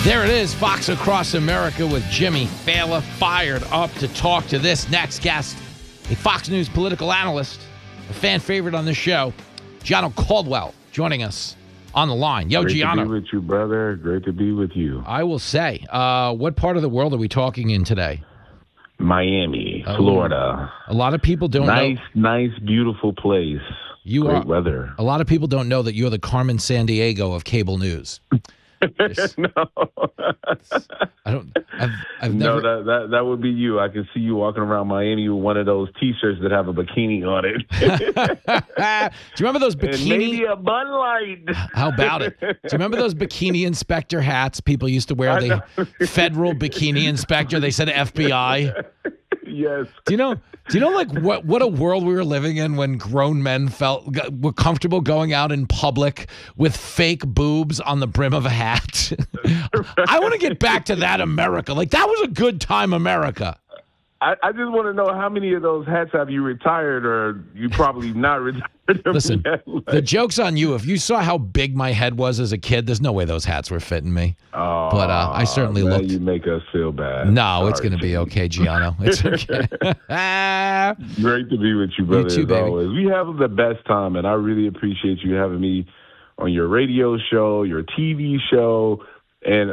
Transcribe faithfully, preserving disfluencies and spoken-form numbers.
There it is, Fox Across America with Jimmy Failla, fired up to talk to this next guest, a Fox News political analyst, a fan favorite on this show, Gianno Caldwell, joining us on the line. Yo, Great Gianno. to be with you, brother. Great to be with you. I will say, uh, what part of the world are we talking in today? Miami, Oh, Florida. A lot of people don't nice, know. Nice, nice, beautiful place. You Great are, weather. A lot of people don't know that you're the Carmen Sandiego of cable news. Just, no. I don't. I've, I've no, never. that, that that would be you. I can see you walking around Miami with one of those T-shirts that have a bikini on it. Do you remember those bikini? And maybe a Bud Light. How about it? Do you remember those bikini inspector hats people used to wear? The federal bikini inspector. They said F B I. Yes. Do you know? Do you know like what what a world we were living in when grown men felt were comfortable going out in public with fake boobs on the brim of a hat? I want to get back to that America. Like that was a good time, America. I, I just want to know how many of those hats have you retired, or you probably not retired them Listen, yet? Like, the joke's on you. If you saw how big my head was as a kid, there's no way those hats were fitting me. Oh, but uh, I certainly now looked. You make us feel bad. No, Sorry, it's going to be Jimmy. okay, Gianno. It's okay. Great to be with you, brother. You too, as baby. always. We have the best time, and I really appreciate you having me on your radio show, your T V show, and